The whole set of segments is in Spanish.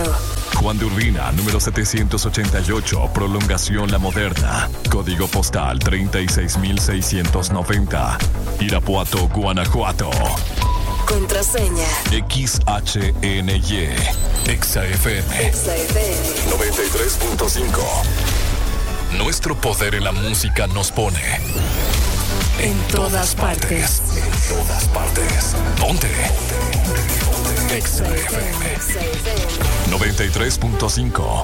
Guanajuato. Juan de Urbina, número 788, Prolongación La Moderna. Código postal 36690. Irapuato, Guanajuato. Contraseña XHNY. XFM. XFM 93.5. Nuestro poder en la música nos pone en todas partes. En todas partes. Ponte. XFM 93.5.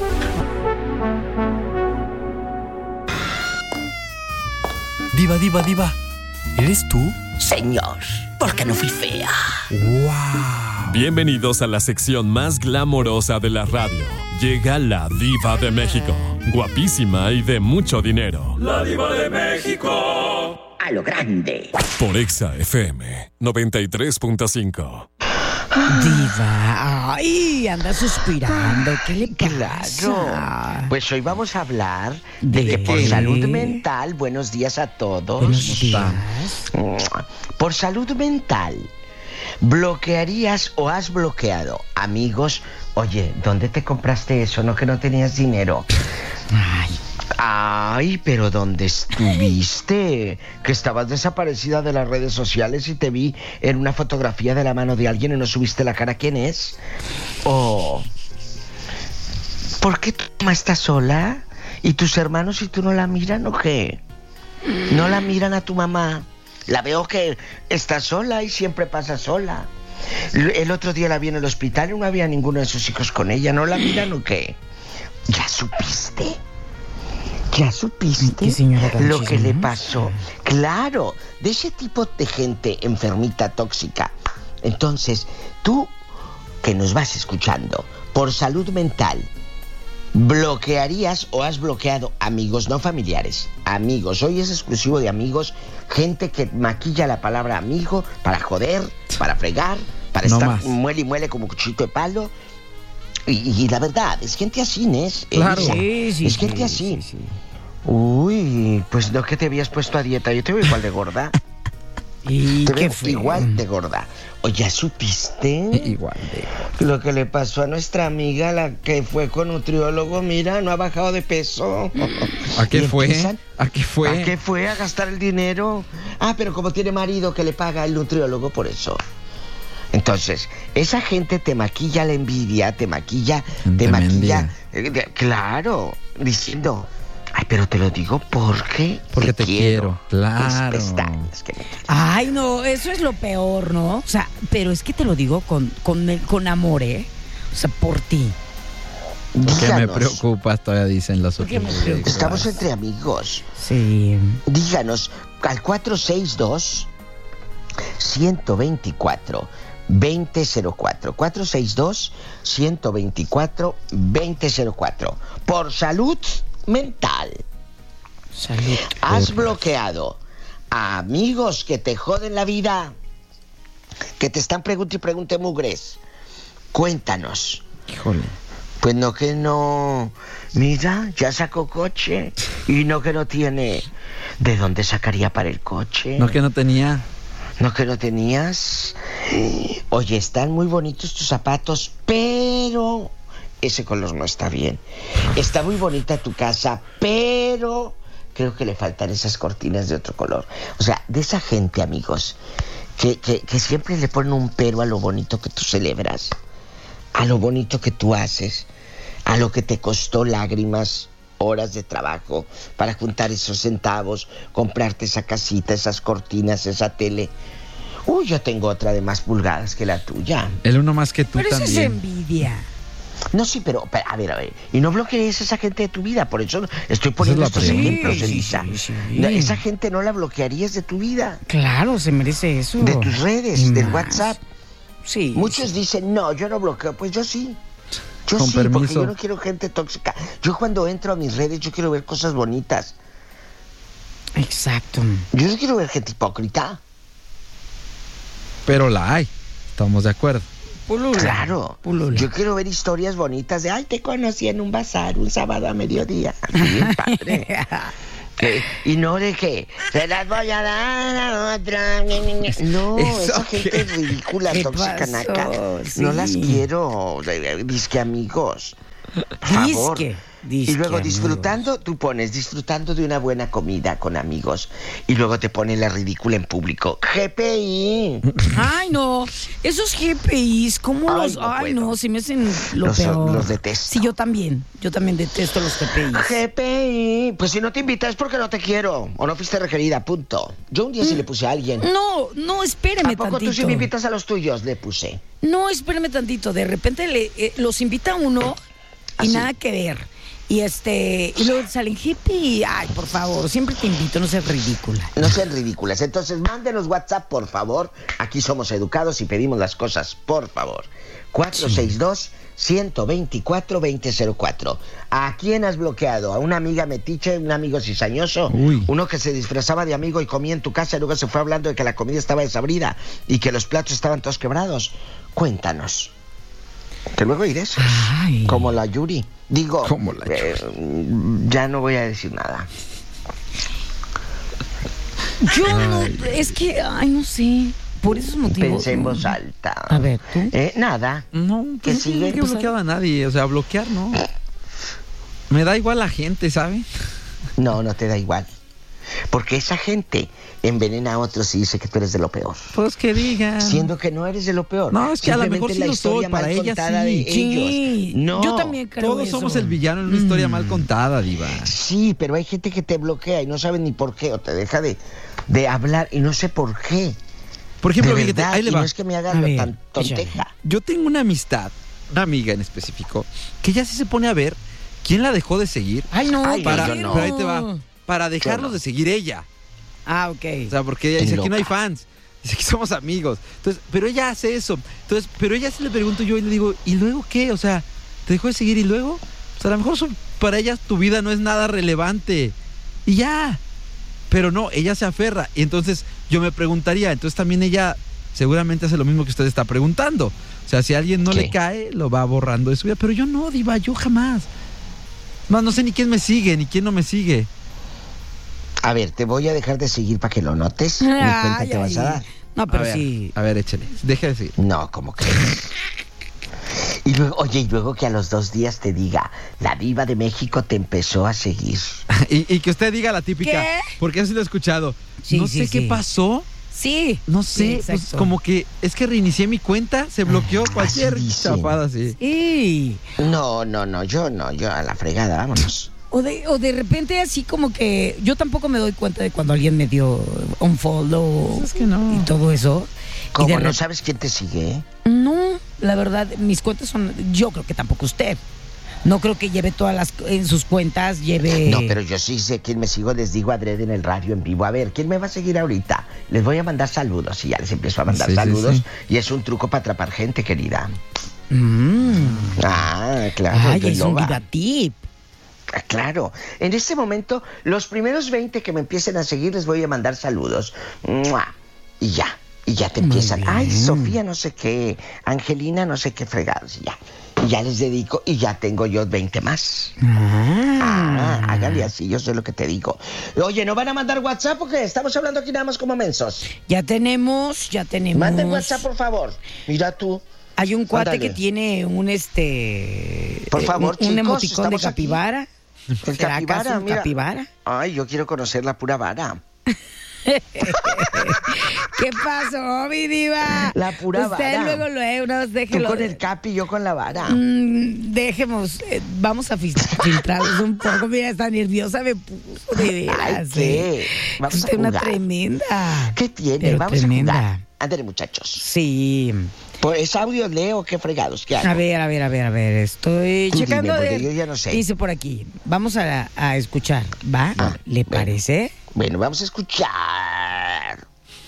Diva, ¿eres tú? Señor, porque no fui fea. ¡Wow! Bienvenidos a la sección más glamorosa de la radio. Llega la Diva de México. Guapísima y de mucho dinero. ¡La Diva de México! A lo grande. Por Exa FM 93.5. Diva, ay, anda suspirando. ¿Qué le pasa? Claro. Pues hoy vamos a hablar de que por qué? salud mental, buenos días a todos. Buenos días. Por salud mental, ¿bloquearías o has bloqueado amigos? Oye, ¿dónde te compraste eso? No, que no tenías dinero. Ay, pero ¿dónde estuviste? Que estabas desaparecida de las redes sociales y te vi en una fotografía de la mano de alguien y no subiste la cara. ¿Quién es? Oh, ¿por qué tu mamá está sola? ¿Y tus hermanos y tú no la miran o qué? ¿No la miran a tu mamá? La veo que está sola y siempre pasa sola. El otro día la vi en el hospital y no había ninguno de sus hijos con ella. ¿No la miran o qué? ¿Ya supiste? ¿Ya supiste ¿Qué señora tan lo que le chismosa? pasó? Claro, de ese tipo de gente enfermita, tóxica. Entonces, tú que nos vas escuchando, por salud mental, ¿bloquearías o has bloqueado amigos, no familiares? Amigos, hoy es exclusivo de amigos, gente que maquilla la palabra amigo para joder, para fregar, para No estar más. muele y muele como cuchito de palo. Y la verdad, es gente así, ¿nes? Claro. Elisa, Sí, es gente así. sí, sí. Uy, pues no que te habías puesto a dieta, yo te veo igual de gorda. Y Te qué veo feo. igual de gorda. ¿O ya supiste Igual de... lo que le pasó a nuestra amiga, la que fue con nutriólogo? Mira, no ha bajado de peso. ¿A qué Y fue? empiezan- ¿A qué fue? ¿A qué fue? ¿A gastar el dinero? Ah, pero como tiene marido que le paga el nutriólogo, por eso. Entonces, esa gente te maquilla la envidia, te maquilla, Gente te maquilla. mendiga. Claro, diciendo, ay, pero te lo digo porque Porque te quiero, claro. Mis pestañas que me quiero. Ay, no, eso es lo peor, ¿no? O sea, pero es que te lo digo con amor, ¿eh? O sea, por ti. Porque me Díganos, preocupas, todavía dicen los ¿Por qué otros. me preocupas? estamos entre amigos. Sí. Díganos al 462 124 2004 462 124 2004. Por salud mental, Salud. ¿has bloqueado a amigos que te joden la vida? Que te están pregunte y pregunte mugres. Cuéntanos. Híjole. Pues no que no. Mira, ya sacó coche. Y no que no tiene. ¿De dónde sacaría para el coche? No, que no tenía. ¿No que no tenías? Oye, están muy bonitos tus zapatos, pero ese color no está bien. Está muy bonita tu casa, pero creo que le faltan esas cortinas de otro color. O sea, de esa gente, amigos, que siempre le ponen un pero a lo bonito que tú celebras, a lo bonito que tú haces, a lo que te costó lágrimas, horas de trabajo para juntar esos centavos, comprarte esa casita, esas cortinas, esa tele. Uy, yo tengo otra de más pulgadas que la tuya. El uno más que tú Pero eso es también. envidia. No, sí, pero a ver. Y no bloquees a esa gente de tu vida. Por eso estoy poniendo Esa es la estos pregunta. ejemplos, Sí, Elisa. sí. No, esa gente no la bloquearías de tu vida, Claro, se merece eso. de tus redes, Y del más. WhatsApp. Sí. Muchos dicen, no, yo no bloqueo. Pues yo sí. Yo Con sí, porque permiso. yo no quiero gente tóxica. Yo cuando entro a mis redes, yo quiero ver cosas bonitas. Exacto. Yo no quiero ver gente hipócrita. Pero la hay. Estamos de acuerdo. Pulula. Claro. Pulula. Yo quiero ver historias bonitas de, ay, te conocí en un bazar un sábado a mediodía. Bien padre. Y no de que se las voy a dar a otra. No, esa gente es ridícula, tóxica, naca. Sí. No las quiero, disque amigos. Por favor. Disque y luego amigos. disfrutando, tú pones disfrutando de una buena comida con amigos. Y luego te pones la ridícula en público. GPI. Ay, no. Esos GPIs, ¿cómo Ay, los...? no Ay, puedo. no, se me hacen lo peor. Los detesto. Sí, yo también. Yo también detesto los GPIs. GPI. Pues si no te invitas es porque no te quiero. O no fuiste requerida, punto. Yo un día sí le puse a alguien. No, espéreme ¿A poco tantito. tú sí me invitas a los tuyos? Le puse. No, espérame tantito. De repente los invita uno y ¿Ah, sí? nada que ver. Y luego salen hippie. Ay, por favor, siempre te invito, no seas ridícula. No sean ridículas. Entonces, mándenos WhatsApp, por favor. Aquí somos educados y pedimos las cosas, por favor. 462-124-2004. ¿A quién has bloqueado? ¿A una amiga metiche, un amigo cizañoso? Uy. Uno que se disfrazaba de amigo y comía en tu casa y luego se fue hablando de que la comida estaba desabrida y que los platos estaban todos quebrados. Cuéntanos. Que luego iré eso. Ay. Como la Yuri. Digo, Como la ya no voy a decir nada. Yo no, es que, ay, no sé. Por esos motivos. Pensé en no. voz alta. A ver, ¿tú? Nada. No, ¿Qué pues sigue? no he bloqueado a nadie. O sea, bloquear no. Me da igual la gente, ¿sabe? No te da igual. Porque esa gente envenena a otros y dice que tú eres de lo peor. Pues que digan. Siendo que no eres de lo peor. No, es que a lo Simplemente mejor sí la lo historia soy, para mal ella contada sí. de Sí, ellos. No. yo también creo Todos eso. somos el villano en una historia mal contada, diva. Sí, pero hay gente que te bloquea y no sabe ni por qué o te deja de hablar y no sé por qué. Por ejemplo, de fíjate, verdad, ahí le y va. no es que me haga A ver, tan tonteja. Yo tengo una amistad, una amiga en específico, que ya sí se pone a ver quién la dejó de seguir. Ay, no, Ay, Para, yo no. pero ahí te va. Para dejarlos no. de seguir ella. Ah, ok. O sea, porque ella Qué dice, aquí no hay loca. fans. Dice que somos amigos. Entonces, pero ella hace eso. Entonces, pero ella sí le pregunto yo y le digo, ¿y luego qué? O sea, ¿te dejó de seguir y luego? O sea, a lo mejor para ella tu vida no es nada relevante. Y ya. Pero no, ella se aferra. Y entonces yo me preguntaría, entonces también ella seguramente hace lo mismo que usted está preguntando. O sea, si a alguien no ¿Qué? le cae, lo va borrando de su vida. Pero yo no, diva, yo jamás. No sé ni quién me sigue, ni quién no me sigue. A ver, te voy a dejar de seguir para que lo notes. Ni cuenta Ay, te vas a dar. No, pero a ver, sí. A ver, échale. Deja de seguir. No, ¿cómo crees? Y luego, oye, y luego que a los 2 días te diga, la diva de México te empezó a seguir. Y que usted diga la típica, ¿Qué? porque eso sí lo he escuchado. Sí, no sí, sé qué sí. pasó, Sí. no Sí, sé, pues exacto. como que es que reinicié mi cuenta, se bloqueó cualquier así dicen. chapada así. Sí. No, yo a la fregada, vámonos. O de repente así como que yo tampoco me doy cuenta de cuando alguien me dio un follow Pues es que no. y todo eso. Y ¿Cómo de no sabes quién te sigue? No, la verdad, mis cuentas son, yo creo que tampoco usted. No creo que lleve en sus cuentas, lleve... No, pero yo sí sé quién me sigo, les digo adrede en el radio en vivo. A ver, ¿quién me va a seguir ahorita? Les voy a mandar saludos y ya les empiezo a mandar Sí, sí, saludos. sí. Y es un truco para atrapar gente, querida. Mm. Ah, claro. Ay, yo es un loba. diva tip. Ah, claro. En este momento, los primeros 20 que me empiecen a seguir les voy a mandar saludos. ¡Mua! Y ya te Muy empiezan. bien. Ay, Sofía no sé qué, Angelina no sé qué fregados. Y ya les dedico y ya tengo yo 20 más. Hágale así, yo sé lo que te digo. Oye, ¿no van a mandar WhatsApp o qué? Estamos hablando aquí nada más como mensos. Ya tenemos. Manden WhatsApp, por favor. Mira tú. Hay un cuate Ándale. que tiene un Por favor, un chicos, emoticón de estamos aquí. capibara. El ¿Será capibara, acaso un mira. capibara? Ay, yo quiero conocer la pura vara. ¿Qué pasó, mi diva? La pura Usted vara. luego, una vez Tú déjelo. con el capi y yo con la vara. Dejemos, vamos a filtrarlos un poco. Mira, está nerviosa, me puso de veras. Ay, ¿qué? Vamos a Usted es una jugar. tremenda. ¿Qué tiene? Pero Vamos tremenda. a jugar. Ándale, muchachos. Sí. ¿Pues audio leo qué fregados? ¿Qué hago? A ver. Estoy Tú checando. dime, porque a ver. yo ya no sé. Dice por aquí. Vamos a escuchar. ¿Va? Ah, ¿Le bueno. parece? Bueno, vamos a escuchar.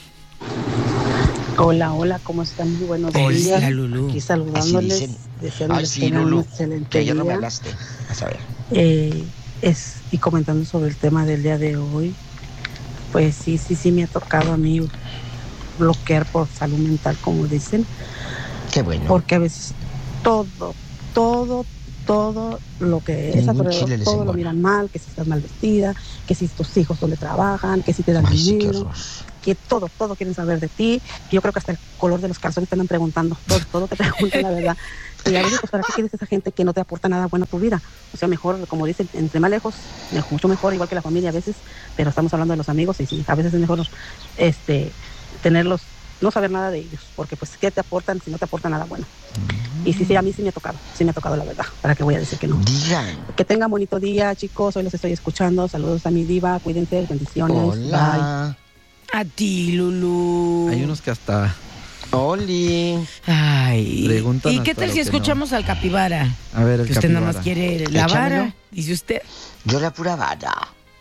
Hola, ¿cómo están? Muy buenos días. Hola, Lulú. Aquí Así saludándoles, dicen. deseándoles Ay, sí, tengan Lulu. un excelente Que ayer no me día. hablaste. A saber. Y comentando sobre el tema del día de hoy, pues sí me ha tocado a mí bloquear por salud mental, como dicen, Qué bueno. porque a veces todo todo lo que es alrededor, todo lo miran mal, que si estás mal vestida, que si tus hijos donde trabajan, que si te dan dinero, que todo quieren saber de ti. Yo creo que hasta el color de los calzones te andan preguntando, todo te preguntan, la verdad. Y a veces, pues, ¿para qué quieres esa gente que no te aporta nada bueno a tu vida? O sea, mejor, como dicen, entre más lejos, mucho mejor, igual que la familia a veces, pero estamos hablando de los amigos y sí, a veces es mejor tenerlos, no saber nada de ellos, porque pues, ¿qué te aportan si no te aportan nada bueno? Y sí, a mí sí me ha tocado la verdad, ¿para qué voy a decir que no? Digan. Que tengan bonito día, chicos, hoy los estoy escuchando, saludos a mi diva, cuídense, bendiciones. Hola. Bye. A ti, Lulú. Hay unos que hasta Oli. Ay. Preguntan ¿Y qué hasta tal lo si que escuchamos al capibara? A ver, el que usted nada más capibara. quiere la Échamelo. vara, dice usted. Yo la pura vara.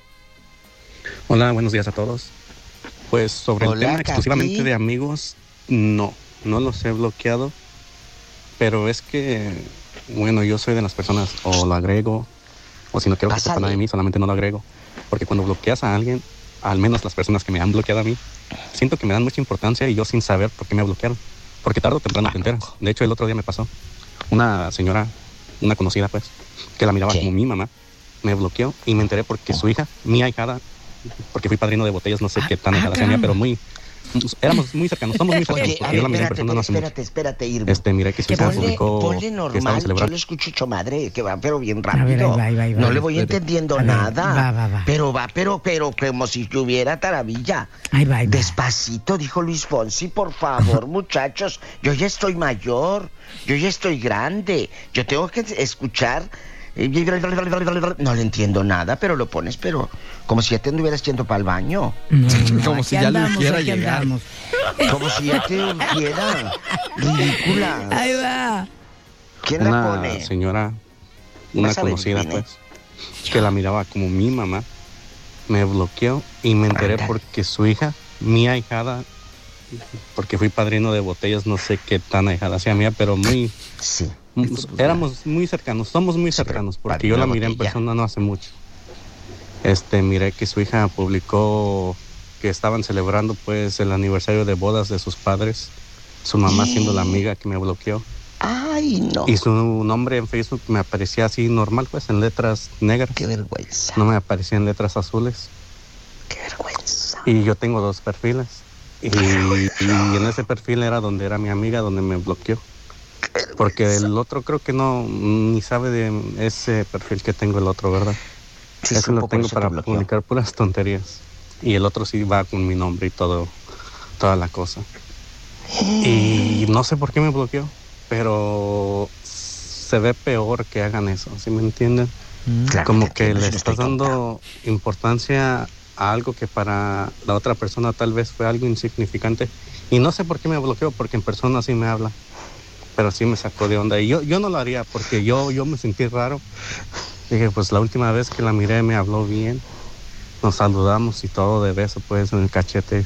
Hola, buenos días a todos. Pues sobre el Hola, tema Capi. exclusivamente de amigos, no los he bloqueado, pero es que, bueno, yo soy de las personas, o lo agrego, o si no quiero que sepa nada de mí, solamente no lo agrego, porque cuando bloqueas a alguien, al menos las personas que me han bloqueado a mí, siento que me dan mucha importancia y yo sin saber por qué me bloquearon, porque tarde o temprano te enteras. De hecho, el otro día me pasó, una señora, una conocida pues, que la miraba como mi mamá, me bloqueó y me enteré porque su hija, mi ahijada, porque fui padrino de botellas, no sé qué tan ahijada sea mía, pero éramos muy cercanos, somos muy cercanos. Oye, a Porque ver, yo la miré en persona no hace mucho. espérate, Irma. Miré que su hija publicó Ponle que estaban normal, yo celebrando. lo escucho hecho madre, que va pero bien A ver, rápido. ahí va. No le voy entendiendo A ver, nada. va. Pero como si tuviera taravilla. Ahí va. Despacito, dijo Luis Fonsi, por favor, muchachos. Yo ya estoy mayor, yo ya estoy grande. Yo tengo que escuchar. No le entiendo nada, pero lo pones, pero como si ya te anduvieras yendo para el baño. Como si ya le urgiera llegar. Como si ya te urgiera. Ridícula. Ahí va. ¿Quién la Una pone? señora, una Vas a ver, conocida dime. pues, que la miraba como mi mamá, me bloqueó y me enteré Ándale. porque su hija, mi ahijada, porque fui padrino de botellas, no sé qué tan ahijada sea mía, pero muy... Sí. Éramos muy cercanos, somos muy cercanos, porque yo la miré en persona no hace mucho. Miré que su hija publicó que estaban celebrando pues el aniversario de bodas de sus padres, su mamá siendo la amiga que me bloqueó. Ay, no. Y su nombre en Facebook me aparecía así normal, pues en letras negras. Qué vergüenza. No me aparecía en letras azules. Qué vergüenza. Y yo tengo 2 perfiles. Y en ese perfil era donde era mi amiga, donde me bloqueó. Porque el otro creo que no, ni sabe de ese perfil que tengo el otro, ¿verdad? Sí, Ese lo supo, por tengo eso te para bloqueó. publicar puras tonterías. Y el otro sí va con mi nombre y todo, toda la cosa. Y no sé por qué me bloqueó, pero se ve peor que hagan eso, ¿sí me entienden? Claro, Como te que entiendo, le si no estás estoy dando importancia a algo que para la otra persona tal vez fue algo insignificante. Y no sé por qué me bloqueó, porque en persona sí me habla. Pero sí me sacó de onda. Y yo no lo haría porque yo me sentí raro. Dije, pues la última vez que la miré me habló bien. Nos saludamos y todo de beso, pues, en el cachete.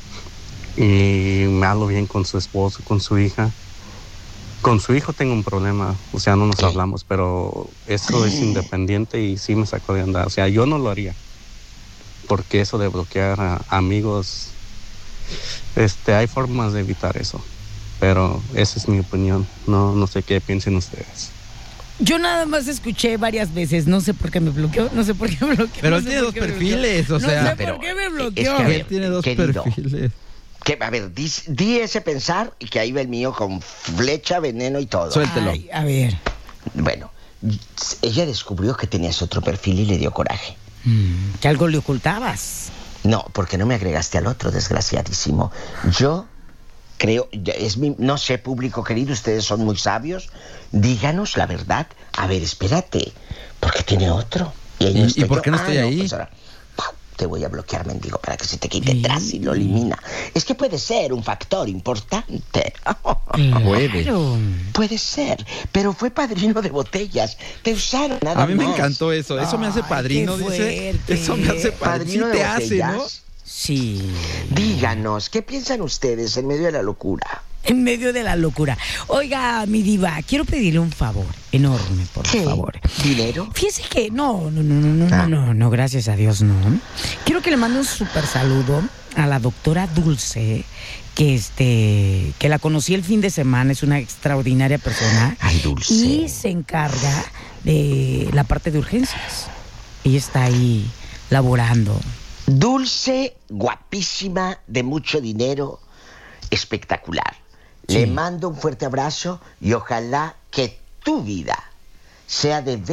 Y me hablo bien con su esposo, con su hija. Con su hijo tengo un problema. O sea, no nos hablamos, pero eso es independiente y sí me sacó de onda. O sea, yo no lo haría. Porque eso de bloquear a amigos, hay formas de evitar eso. Pero esa es mi opinión. No sé qué piensen ustedes. Yo nada más escuché varias veces, no sé por qué me bloqueó, Pero él tiene 2 perfiles, o sea. No sé por qué me bloqueó. Es que, Él tiene 2 querido, perfiles. Que, a ver, di ese pensar y que ahí va el mío con flecha, veneno y todo. Suéltelo. Ay, a ver. Bueno, ella descubrió que tenías otro perfil y le dio coraje. Que algo le ocultabas. No, porque no me agregaste al otro, desgraciadísimo. Yo creo, no sé, público querido, ustedes son muy sabios. Díganos la verdad. A ver, espérate, porque tiene otro. ¿Y por qué no estoy ahí? Pues ahora, ¡pau! Te voy a bloquear, mendigo, para que se te quite atrás y lo elimina. Es que puede ser un factor importante. Puede ser, pero fue padrino de botellas. Te usaron nada A mí me más. encantó eso. Eso me hace padrino, qué dice. fuerte. Eso me hace padrino. Padrino Sí de te hace, ¿no? botellas. Sí. Díganos, ¿qué piensan ustedes en medio de la locura? En medio de la locura. Oiga, mi diva, quiero pedirle un favor enorme, por ¿Qué? favor. ¿Dinero? Fíjese que no, gracias a Dios no. Quiero que le mande un súper saludo a la doctora Dulce, que la conocí el fin de semana, es una extraordinaria persona. Ay, Dulce. Y se encarga la parte de urgencias. Ella está ahí laborando. Dulce, guapísima, de mucho dinero, espectacular. Sí. Le mando un fuerte abrazo y ojalá que tu vida sea de